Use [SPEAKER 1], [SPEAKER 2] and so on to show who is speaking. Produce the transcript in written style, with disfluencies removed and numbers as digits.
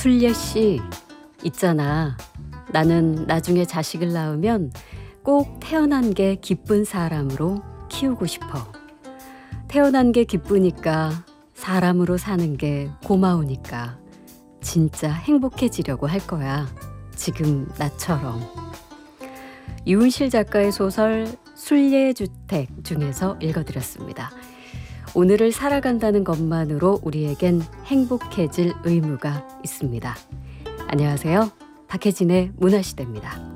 [SPEAKER 1] 순례 씨, 있잖아. 나는 나중에 자식을 낳으면 꼭 태어난 게 기쁜 사람으로 키우고 싶어. 태어난 게 기쁘니까, 사람으로 사는 게 고마우니까 진짜 행복해지려고 할 거야. 지금 나처럼. 이훈실 작가의 소설 순례주택 중에서 읽어드렸습니다. 오늘을 살아간다는 것만으로 우리에겐 행복해질 의무가 있습니다. 안녕하세요. 박혜진의 문화시대입니다.